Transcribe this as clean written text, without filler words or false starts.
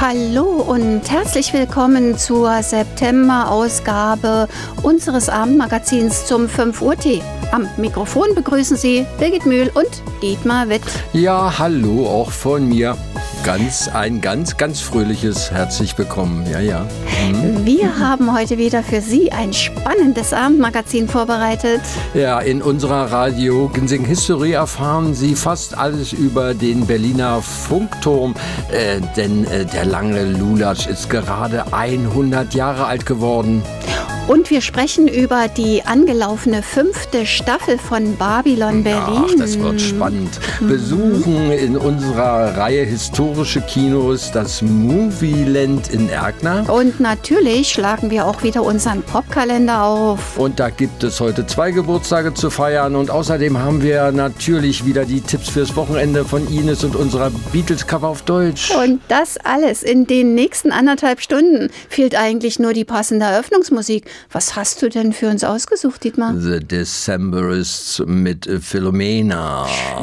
Hallo und herzlich willkommen zur September-Ausgabe unseres Abendmagazins zum 5 Uhr Tee. Am Mikrofon begrüßen Sie Birgit Mühl und Dietmar Witt. Ja, hallo auch von mir. Ein ganz fröhliches herzlich willkommen. Ja. Wir haben heute wieder für Sie ein spannendes Abendmagazin vorbereitet. Ja, in unserer Radio Ginseng History erfahren Sie fast alles über den Berliner Funkturm, denn der lange Lulatsch ist gerade 100 Jahre alt geworden. Und wir sprechen über die angelaufene 5. Staffel von Babylon Berlin. Ach, das wird spannend. Besuchen in unserer Reihe historische Kinos das Movieland in Erkner. Und natürlich schlagen wir auch wieder unseren Popkalender auf. Und da gibt es heute 2 Geburtstage zu feiern. Und außerdem haben wir natürlich wieder die Tipps fürs Wochenende von Ines und unserer Beatles-Cover auf Deutsch. Und das alles in den nächsten 1,5 Stunden. Fehlt eigentlich nur die passende Eröffnungsmusik. Was hast du denn für uns ausgesucht, Dietmar? The Decemberists mit Philomena.